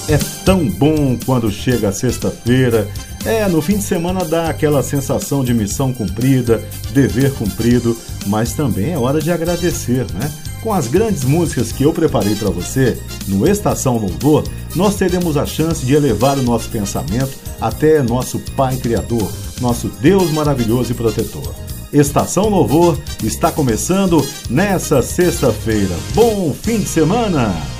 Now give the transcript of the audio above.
É tão bom quando chega a sexta-feira. No fim de semana dá aquela sensação de missão cumprida, dever cumprido, mas também é hora de agradecer, né? Com as grandes músicas que eu preparei para você, no Estação Louvor, nós teremos a chance de elevar o nosso pensamento até nosso Pai Criador, nosso Deus maravilhoso e protetor. Estação Louvor está começando nessa sexta-feira. Bom fim de semana!